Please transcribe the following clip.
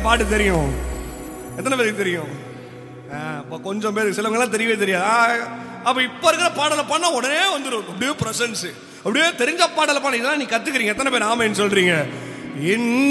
பாட்டு தெரியும்? எத்தனை பேருக்கு தெரியும்? இப்போ கொஞ்சம் பேருக்கு, சிலவங்கலாம் தெரியவே தெரியாது. அப்போ இப்போ இருக்கிற பாடலை பாடினா உடனே வந்துடும், அப்படியே ப்ரெசன்ஸ், அப்படியே தெரிஞ்ச பாடலை பாட. இதெல்லாம் நீ கற்றுக்கிறீங்க. எத்தனை பேர் ஆமைன்னு சொல்கிறீங்க?